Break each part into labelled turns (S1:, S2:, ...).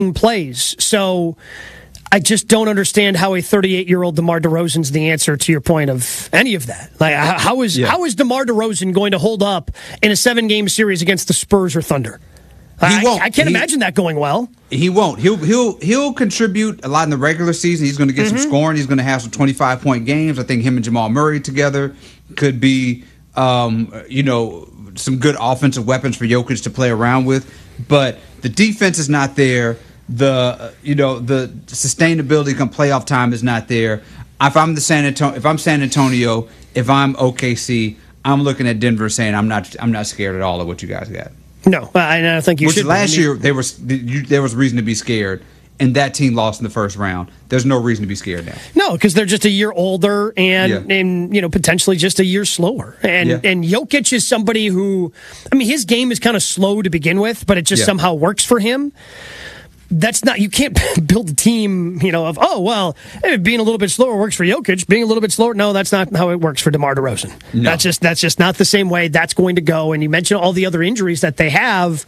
S1: plays. So I just don't understand how a 38-year-old DeMar DeRozan's the answer to your point of any of that. Like, how is DeMar DeRozan going to hold up in a 7-game series against the Spurs or Thunder?
S2: He won't.
S1: I can't imagine that going well.
S2: He won't. He'll contribute a lot in the regular season. He's going to get some scoring. He's going to have some 25-point games. I think him and Jamal Murray together could be, some good offensive weapons for Jokic to play around with. But the defense is not there. The sustainability come playoff time is not there. If I'm San Antonio, if I'm OKC, I'm looking at Denver saying I'm not scared at all of what you guys got.
S1: No, I don't think you should.
S2: Last year there was reason to be scared, and that team lost in the first round. There's no reason to be scared now.
S1: No, because they're just a year older and potentially just a year slower. And Jokic is somebody who, his game is kind of slow to begin with, but it just somehow works for him. That's not, you can't build a team, being a little bit slower works for Jokic. Being a little bit slower, no, that's not how it works for DeMar DeRozan. No. That's just not the same way that's going to go. And you mentioned all the other injuries that they have.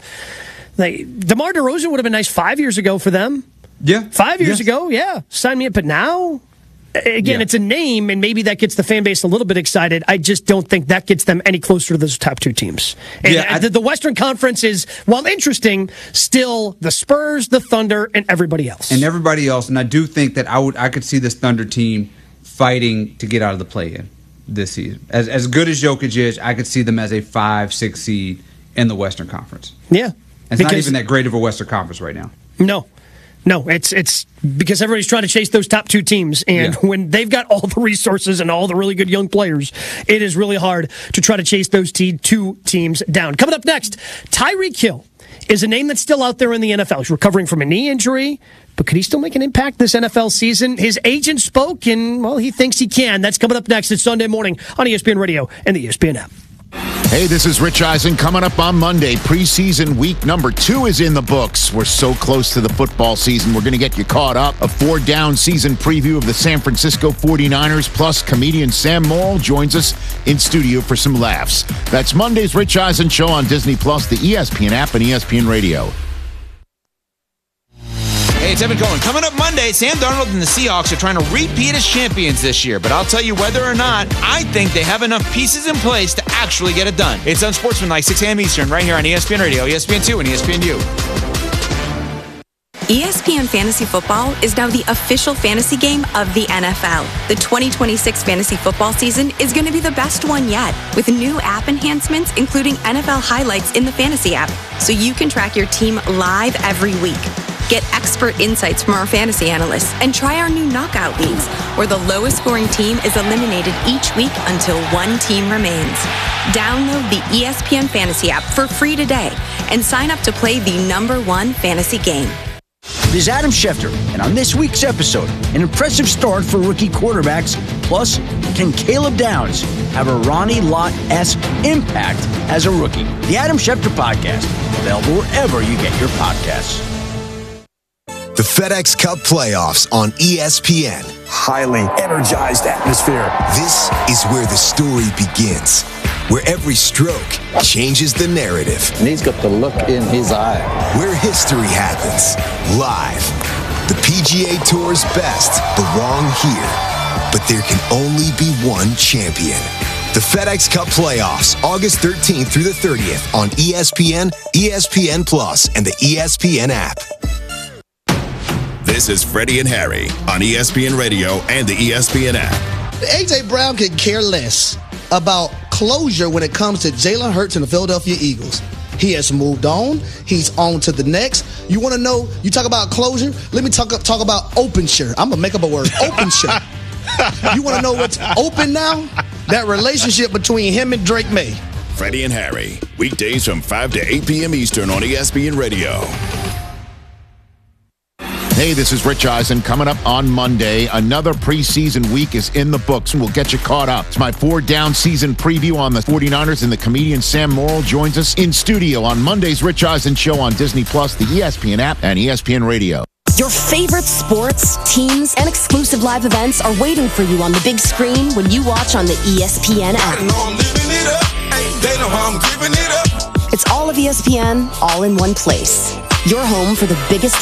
S1: DeMar DeRozan would have been nice 5 years ago for them.
S2: Yeah.
S1: 5 years ago, sign me up. But now, again, it's a name, and maybe that gets the fan base a little bit excited. I just don't think that gets them any closer to those top two teams. And the Western Conference is, while interesting, still the Spurs, the Thunder, and everybody else. And
S2: I do think that I could see this Thunder team fighting to get out of the play-in this season. As good as Jokic is, I could see them as a 5-6 seed in the Western Conference.
S1: Yeah.
S2: It's not even that great of a Western Conference right now.
S1: No, it's because everybody's trying to chase those top two teams, and when they've got all the resources and all the really good young players, it is really hard to try to chase those two teams down. Coming up next, Tyreek Hill is a name that's still out there in the NFL. He's recovering from a knee injury, but could he still make an impact this NFL season? His agent spoke, and, he thinks he can. That's coming up next. It's Sunday morning on ESPN Radio and the ESPN app.
S3: Hey, this is Rich Eisen. Coming up on Monday, preseason week number 2 is in the books. We're so close to the football season. We're going to get you caught up. A 4-down season preview of the San Francisco 49ers, plus comedian Sam Morrill joins us in studio for some laughs. That's Monday's Rich Eisen Show on Disney+, the ESPN app, and ESPN Radio.
S4: Hey, it's Evan Cohen. Coming up Monday, Sam Darnold and the Seahawks are trying to repeat as champions this year. But I'll tell you whether or not, I think they have enough pieces in place to actually get it done. It's Unsportsmanlike, 6 a.m. Eastern, right here on ESPN Radio, ESPN2, and ESPNU.
S5: ESPN Fantasy Football is now the official fantasy game of the NFL. The 2026 fantasy football season is going to be the best one yet, with new app enhancements, including NFL highlights in the fantasy app, so you can track your team live every week. Get expert insights from our fantasy analysts and try our new knockout leagues, where the lowest scoring team is eliminated each week until one team remains. Download the ESPN Fantasy app for free today and sign up to play the #1 fantasy game.
S6: This is Adam Schefter, and on this week's episode, an impressive start for rookie quarterbacks. Plus, can Caleb Downs have a Ronnie Lott-esque impact as a rookie? The Adam Schefter Podcast, available wherever you get your podcasts.
S7: The FedEx Cup playoffs on ESPN.
S8: Highly energized atmosphere.
S7: This is where the story begins, where every stroke changes the narrative.
S9: And he's got the look in his eye.
S7: Where history happens, live. The PGA Tour's best belong here, but there can only be one champion. The FedEx Cup playoffs, August 13th through the 30th on ESPN, ESPN Plus, and the ESPN app.
S10: This is Freddie and Harry on ESPN Radio and the ESPN app.
S11: A.J. Brown could care less about closure when it comes to Jalen Hurts and the Philadelphia Eagles. He has moved on. He's on to the next. You want to know, you talk about closure? Let me talk about open shirt. I'm going to make up a word, open shirt. You want to know what's open now? That relationship between him and Drake May.
S10: Freddie and Harry, weekdays from 5 to 8 p.m. Eastern on ESPN Radio.
S3: Hey, this is Rich Eisen. Coming up on Monday, another preseason week is in the books, and we'll get you caught up. It's my 4-down season preview on the 49ers, and the comedian Sam Morrill joins us in studio on Monday's Rich Eisen Show on Disney+, the ESPN app, and ESPN Radio.
S12: Your favorite sports, teams, and exclusive live events are waiting for you on the big screen when you watch on the ESPN app.
S13: They know how I'm giving it up.
S12: It's all of ESPN, all in one place. Your home for the biggest